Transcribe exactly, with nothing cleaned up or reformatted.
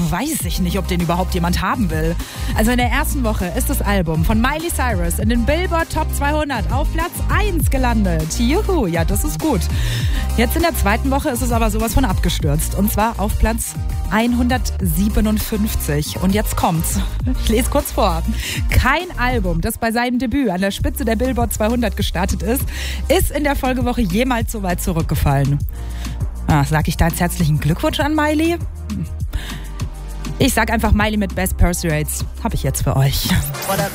weiß ich nicht, ob den überhaupt jemand haben will. Also in der ersten Woche ist das Album von Miley Cyrus in den Billboard Top zweihundert auf Platz eins gelandet. Juhu, ja, das ist gut. Jetzt in der zweiten Woche ist es aber sowas von abgestürzt. Und zwar auf Platz hundertsiebenundfünfzig. Und jetzt kommt's. Ich lese kurz vor. Kein Album, das bei seinem Debüt an der Spitze der Billboard zweihundert gestartet ist, ist in der Folgewoche jemals so weit zurückgefallen. Ah, sag ich da jetzt herzlichen Glückwunsch an Miley? Ich sag einfach Miley mit Best Persuades. Hab ich jetzt für euch. What up,